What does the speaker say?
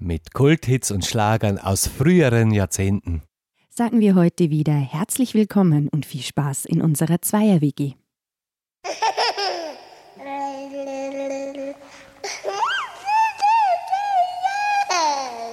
mit Kulthits und Schlagern aus früheren Jahrzehnten. Sagen wir heute wieder herzlich willkommen und viel Spaß in unserer Zweier-WG.